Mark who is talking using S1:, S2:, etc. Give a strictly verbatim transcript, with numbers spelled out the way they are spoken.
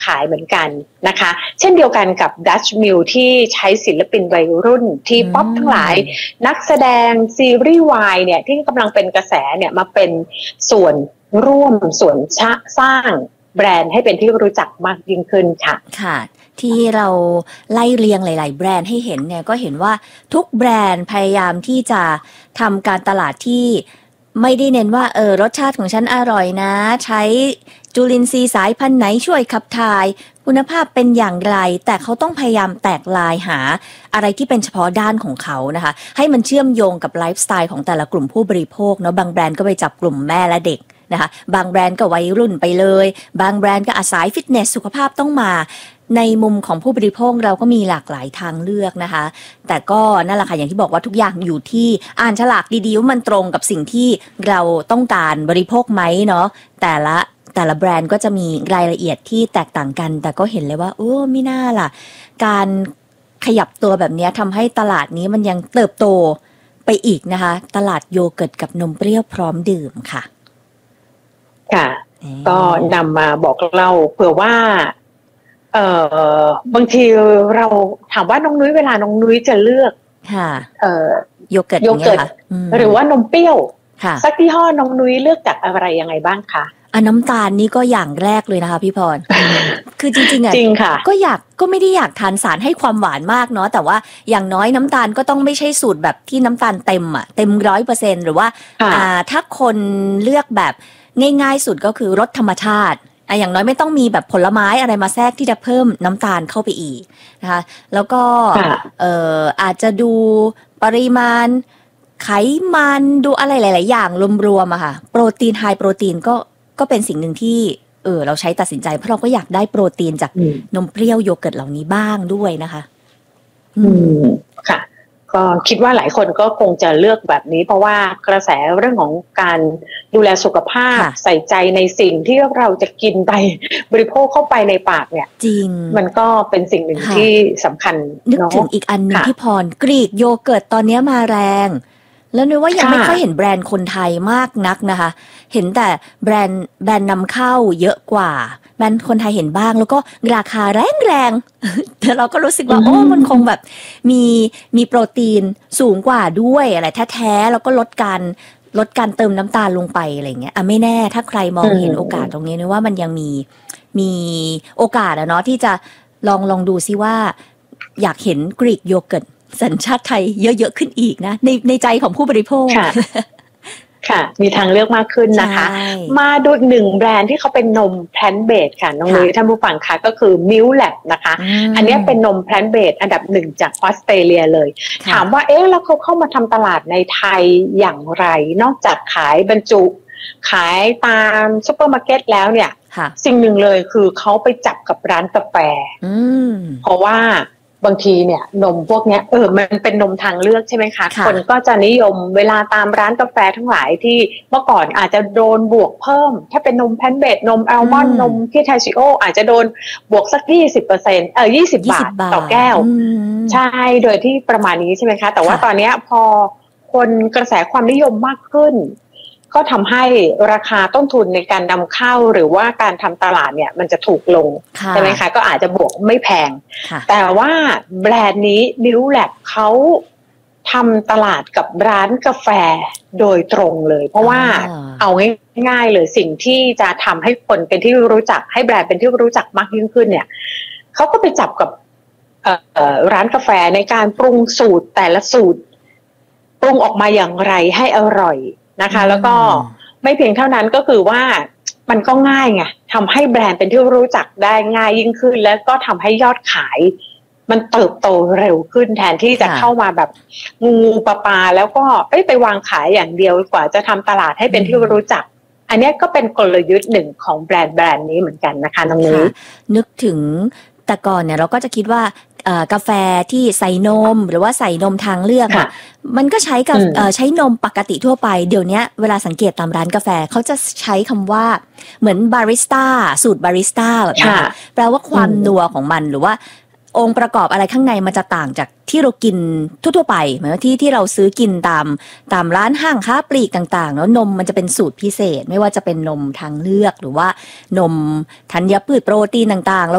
S1: ขายเหมือนกันนะคะเช่นเดียวกันกับ Dutch Mill ที่ใช้ศิลปินวัยรุ่นที่ป๊อปทั้งหลายนักแสดงซีรีส์วายเนี่ยที่กำลังเป็นกระแสเนี่ยมาเป็นส่วนร่วมส่วนสร้างแบรนด์ให้เป็นที่รู้จักมากยิ่งขึ้นค่ะ
S2: ค่ะที่เราไล่เรียงหลายๆแบรนด์ให้เห็นเนี่ยก็เห็นว่าทุกแบรนด์พยายามที่จะทำการตลาดที่ไม่ได้เน้นว่าเออรสชาติของฉันอร่อยนะใช้จุลินทรีย์สายพันธุ์ไหนช่วยขับถ่ายคุณภาพเป็นอย่างไรแต่เขาต้องพยายามแตกลายหาอะไรที่เป็นเฉพาะด้านของเขานะคะให้มันเชื่อมโยงกับไลฟ์สไตล์ของแต่ละกลุ่มผู้บริโภคเนาะบางแบรนด์ก็ไปจับกลุ่มแม่และเด็กนะคะบางแบรนด์ก็วัยรุ่นไปเลยบางแบรนด์ก็อาศัยฟิตเนสสุขภาพต้องมาในมุมของผู้บริโภคเราก็มีหลากหลายทางเลือกนะคะแต่ก็นั่นแหละค่ะอย่างที่บอกว่าทุกอย่างอยู่ที่อ่านฉลากดีๆว่ามันตรงกับสิ่งที่เราต้องการบริโภคไหมเนาะแต่ละแต่ละแบรนด์ก็จะมีรายละเอียดที่แตกต่างกันแต่ก็เห็นเลยว่าโอ้ไม่น่าล่ะการขยับตัวแบบนี้ทำให้ตลาดนี้มันยังเติบโตไปอีกนะคะตลาดโยเกิร์ตกับนมเปรี้ยวพร้อมดื่มค่ะ
S1: ค่ะก็นำมาบอกเล่าเผื่อว่าเอ่อบางทีเราถามว่าน้องนุ้ยเวลาน้องนุ้ยจะเลือก
S2: ค่ะ
S1: เอ่อ
S2: โยเกิร์ต
S1: โยเกิร์ตหรือว่านมเปรี้ยวสักยี่ห้อน้องนุ้ยเลือกจากอะไรยังไงบ้างคะ
S2: อ่ะน้ำตาลนี่ก็อย่างแรกเลยนะคะพี่พร คือจริงๆอ่ะ
S1: จริงค่ะ
S2: ก็อยากก็ไม่ได้อยากทานสารให้ความหวานมากเนาะแต่ว่าอย่างน้อยน้ำตาลก็ต้องไม่ใช่สูตรแบบที่น้ำตาลเต็มอ่ะเต็มร้อยเปอร์เซ็นต์หรือว่าอ่าถ้าคนเลือกแบบง่ายๆสุดก็คือรสธรรมชาติอ่ะอย่างน้อยไม่ต้องมีแบบผลไม้อะไรมาแทรกที่จะเพิ่มน้ำตาลเข้าไปอีกนะคะแล้วก็เอ่ออาจจะดูปริมาณไขมันดูอะไรหลายๆอย่างรวมๆอะค่ะโปรตีนไฮโปรตีนก็ก็เป็นสิ่งหนึ่งที่เออเราใช้ตัดสินใจเพราะเราก็อยากได้โปรตีนจากนมเปรี้ยวโยเกิร์ตเหล่านี้บ้างด้วยนะคะ
S1: อืมค่ะก็คิดว่าหลายคนก็คงจะเลือกแบบนี้เพราะว่ากระแสเรื่องของการดูแลสุขภาพใส่ใจในสิ่งที่เราจะกินไปบริโภคเข้าไปในปากเนี่ย
S2: จริง
S1: มันก็เป็นสิ่งหนึ่งที่สำคัญ
S2: นึกถึงอีกอันนึงที่พรกรีกโยเกิร์ตตอนนี้มาแรงแล้วนึกว่ายังไม่ค่อยเห็นแบรนด์คนไทยมากนักนะคะเห็นแต่แบรนด์แบรนด์นำเข้าเยอะกว่าแบรนด์คนไทยเห็นบ้างแล้วก็ราคาแรงแรงแต่เราก็รู้สึกว่าโอ้มันคงแบบมีมีโปรตีนสูงกว่าด้วยอะไรแท้ๆแล้วก็ลดการลดการเติมน้ำตาลลงไปอะไรเงี้ยอ่ะไม่แน่ถ้าใครมองเห็นโอกาสตรงนี้นึกว่ามันยังมีมีโอกาสอะเนาะที่จะลองลองดูซิว่าอยากเห็นกรีกโยเกิร์ตสัญชาติไทยเยอะๆขึ้นอีกนะในในใจของผู้บริโภคค่ะ
S1: ค่ะมีทางเลือกมากขึ้นนะคะมาดูอีกหนึ่งแบรนด์ที่เขาเป็นนมแพลนต์เบสค่ะน้องนุ้ยท่านผู้ฟังคะก็คือ Milk Lab นะคะอันนี้เป็นนมแพลนต์เบสอันดับหนึ่งจากออสเตรเลียเลยถามว่าเอ๊ะแล้วเขาเข้ามาทำตลาดในไทยอย่างไรนอกจากขายบรรจุขายตามซุปเปอร์มาร์เก็ตแล้วเนี่ยสิ่งหนึ่งเลยคือเขาไปจับกับร้านกาแฟเพราะว่าบางทีเนี่ยนมพวกเนี้ยเออมันเป็นนมทางเลือกใช่ไหมคะคนก็จะนิยมเวลาตามร้านกาแฟทั้งหลายที่เมื่อก่อนอาจจะโดนบวกเพิ่มถ้าเป็นนมแพลนต์เบสนมอัลมอนด์นมพิทาชิโออาจจะโดนบวกสัก ยี่สิบเปอร์เซ็นต์ เออยี่สิบบาทต่อแก้วใช่โดยที่ประมาณนี้ใช่ไหมคะแต่ว่าตอนนี้พอคนกระแสความนิยมมากขึ้นก็ทำให้ราคาต้นทุนในการนำเข้าหรือว่าการทำตลาดเนี่ยมันจะถูกลงใช่ไหมคะก็อาจจะบวกไม่แพงแต่ว่าแบรนด์นี้ Milk Lab เขาทำตลาดกับร้านกาแฟโดยตรงเลยเพราะว่าเอาง่ายๆเลยสิ่งที่จะทำให้คนเป็นที่รู้จักให้แบรนด์เป็นที่รู้จักมากยิ่งขึ้นเนี่ยเขาก็ไปจับกับร้านกาแฟในการปรุงสูตรแต่ละสูตรปรุงออกมาอย่างไรให้อร่อยนะคะแล้วก็ไม่เพียงเท่านั้นก็คือว่ามันก็ง่ายไงทำให้แบรนด์เป็นที่รู้จักได้ง่ายยิ่งขึ้นแล้วก็ทำให้ยอดขายมันเติบโตเร็วขึ้นแทนที่จะเข้ามาแบบงูปลาปลาแล้วก็ไปวางขายอย่างเดียวกว่าจะทำตลาดให้เป็นที่รู้จักอันนี้ก็เป็นกลยุทธ์หนึ่งของแบรนด์แบรนด์นี้เหมือนกันนะคะน้องนุ้ย
S2: นึกถึงแต่ก่อนเนี่ยเราก็จะคิดว่ากาแฟที่ใส่นมหรือว่าใส่นมทางเลือกอ่ะมันก็ใช้กับใช้นมปกติทั่วไปเดี๋ยวนี้เวลาสังเกตตามร้านกาแฟเขาจะใช้คำว่าเหมือนบาริสต้าสูตรบาริสต้าแบบนี้แปลว่าความนัวของมันหรือว่าองค์ประกอบอะไรข้างในมันจะต่างจากที่เรากินทั่วๆไปเหมือนที่ที่เราซื้อกินตามตามร้านห้างค้าปลีกต่างๆแล้วนมมันจะเป็นสูตรพิเศษไม่ว่าจะเป็นนมทางเลือกหรือว่านมธัญพืชโปรตีนต่างๆ